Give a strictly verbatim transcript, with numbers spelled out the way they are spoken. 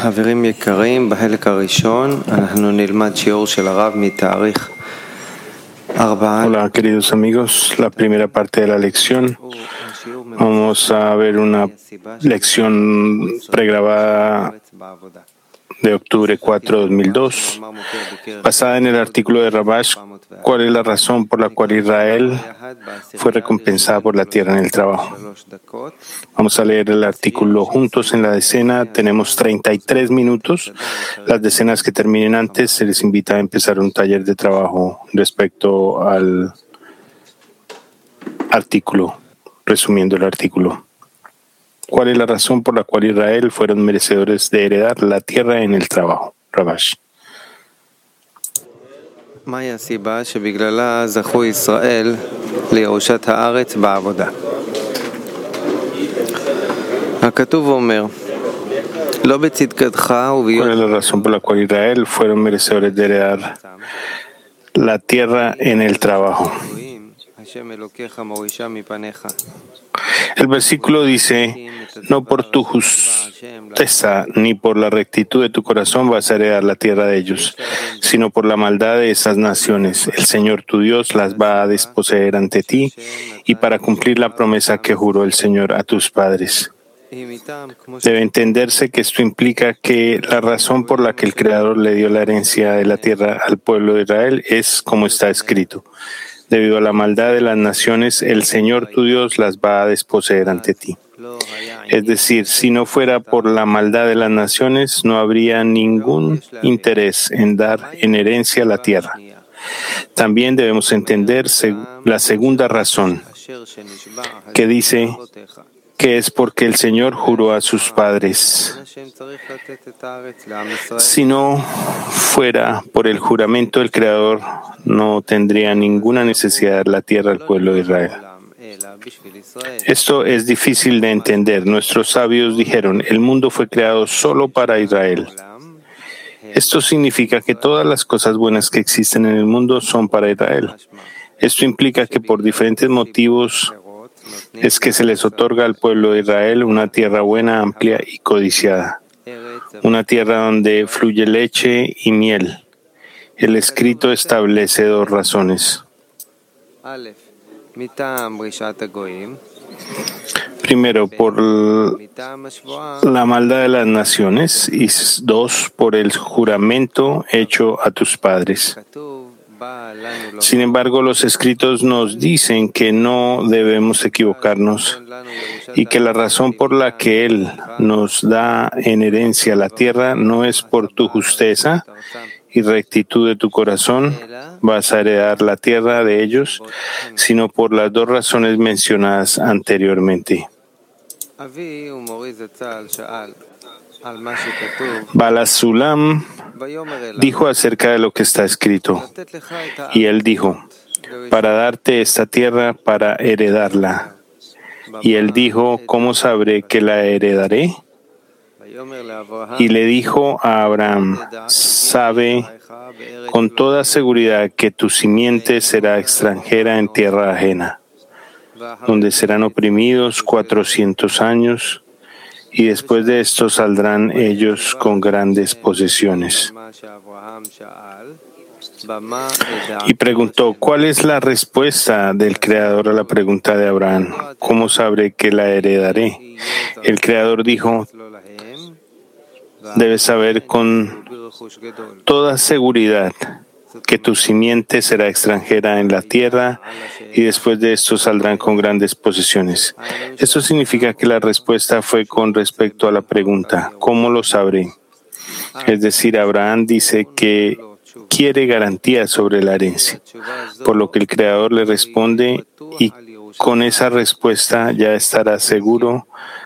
חברים יקרים, בחלק הראשון אנחנו נלמד שיעור של הרב מתאריך ארבעה. Hola queridos amigos, la primera parte de la lección vamos a ver una lección pregrabada de octubre cuatro de dos mil dos, basada en el artículo de Rabash, ¿cuál es la razón por la cual Israel fue recompensada por la tierra en el trabajo? Vamos a leer el artículo juntos en la decena. Tenemos treinta y tres minutos. Las decenas que terminen antes se les invita a empezar un taller de trabajo respecto al artículo, resumiendo el artículo. ¿Cuál es la razón por la cual Israel fueron merecedores de heredar la tierra en el trabajo? Rabash. מהי הסיבה שבגללה זכו ישראל לירושת הארץ בעבודה? הכתוב אומר, לא בצדקתך וביום... ¿Cuál es la razón por la cual Israel fueron merecedores de heredar la tierra en el trabajo? El versículo dice, no por tu justeza ni por la rectitud de tu corazón vas a heredar la tierra de ellos, sino por la maldad de esas naciones. El Señor tu Dios las va a desposeer ante ti y para cumplir la promesa que juró el Señor a tus padres. Debe entenderse que esto implica que la razón por la que el Creador le dio la herencia de la tierra al pueblo de Israel es como está escrito. Debido a la maldad de las naciones, el Señor tu Dios las va a desposeer ante ti. Es decir, si no fuera por la maldad de las naciones, no habría ningún interés en dar en herencia la tierra. También debemos entender la segunda razón, que dice que es porque el Señor juró a sus padres. Si no fuera por el juramento del Creador, no tendría ninguna necesidad de dar la tierra al pueblo de Israel. Esto es difícil de entender. Nuestros sabios dijeron, el mundo fue creado solo para Israel. Esto significa que todas las cosas buenas que existen en el mundo son para Israel. Esto implica que por diferentes motivos es que se les otorga al pueblo de Israel una tierra buena, amplia y codiciada. Una tierra donde fluye leche y miel. El escrito establece dos razones. Primero, por la maldad de las naciones y dos, por el juramento hecho a tus padres. Sin embargo, los escritos nos dicen que no debemos equivocarnos y que la razón por la que Él nos da en herencia la tierra no es por tu justeza y rectitud de tu corazón, vas a heredar la tierra de ellos, sino por las dos razones mencionadas anteriormente. Balasulam dijo acerca de lo que está escrito, y él dijo, para darte esta tierra para heredarla. Y él dijo, ¿cómo sabré que la heredaré? Y le dijo a Abraham, sabe con toda seguridad que tu simiente será extranjera en tierra ajena, donde serán oprimidos cuatrocientos años, y después de esto saldrán ellos con grandes posesiones. Y preguntó, ¿cuál es la respuesta del Creador a la pregunta de Abraham? ¿Cómo sabré que la heredaré? El Creador dijo, debes saber con toda seguridad que tu simiente será extranjera en la tierra y después de esto saldrán con grandes posesiones. Esto significa que la respuesta fue con respecto a la pregunta, ¿cómo lo sabré? Es decir, Abraham dice que quiere garantías sobre la herencia, por lo que el Creador le responde y con esa respuesta ya estará seguro